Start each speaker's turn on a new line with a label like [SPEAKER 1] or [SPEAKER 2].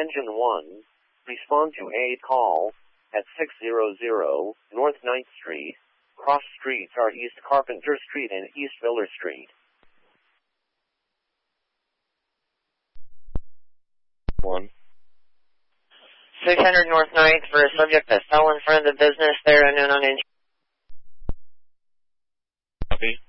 [SPEAKER 1] Engine 1, respond to a call at 600 North 9th Street. Cross streets are East Carpenter Street and East Miller Street. 1.
[SPEAKER 2] 600 North 9th for a subject that fell in front of the business there, unknown on engine.
[SPEAKER 1] Copy.